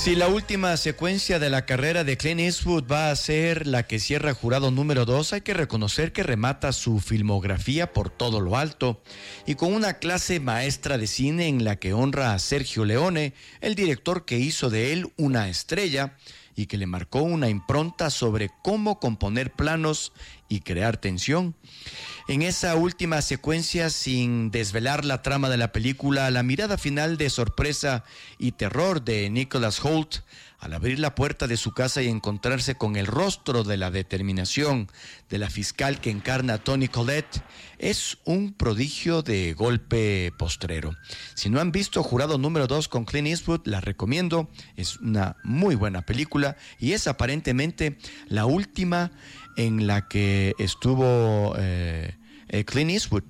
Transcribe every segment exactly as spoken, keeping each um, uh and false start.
Si la última secuencia de la carrera de Clint Eastwood va a ser la que cierra Jurado número dos, hay que reconocer que remata su filmografía por todo lo alto y con una clase maestra de cine en la que honra a Sergio Leone, el director que hizo de él una estrella y que le marcó una impronta sobre cómo componer planos y crear tensión. En esa última secuencia, sin desvelar la trama de la película, la mirada final de sorpresa y terror de Nicholas Hoult al abrir la puerta de su casa y encontrarse con el rostro de la determinación de la fiscal que encarna a Toni Collette es un prodigio de golpe postrero. Si no han visto Jurado número dos con Clint Eastwood, la recomiendo. Es una muy buena película y es aparentemente la última en la que estuvo eh, eh, Clint Eastwood.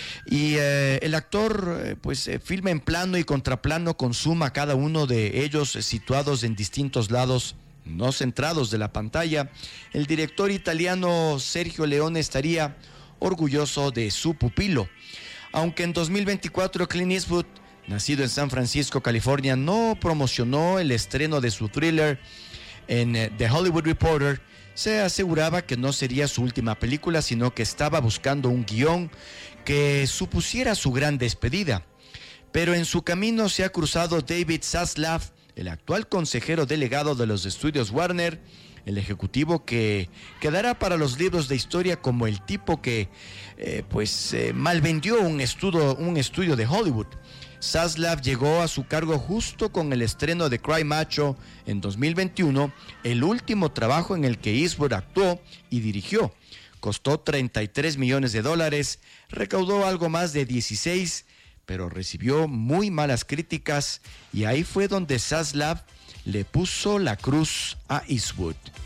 Y eh, el actor eh, pues eh, filma en plano y contraplano, consuma cada uno de ellos eh, situados en distintos lados no centrados de la pantalla. El director italiano Sergio Leone estaría orgulloso de su pupilo. Aunque en dos mil veinticuatro Clint Eastwood, nacido en San Francisco, California, no promocionó el estreno de su thriller en eh, The Hollywood Reporter, se aseguraba que no sería su última película, sino que estaba buscando un guión que supusiera su gran despedida. Pero en su camino se ha cruzado David Zaslav, el actual consejero delegado de los estudios Warner, el ejecutivo que quedará para los libros de historia como el tipo que eh, pues eh, malvendió un estudio, un estudio de Hollywood. Zaslav llegó a su cargo justo con el estreno de Cry Macho en dos mil veintiuno, el último trabajo en el que Eastwood actuó y dirigió. Costó treinta y tres millones de dólares, recaudó algo más de dieciséis, pero recibió muy malas críticas y ahí fue donde Zaslav le puso la cruz a Eastwood.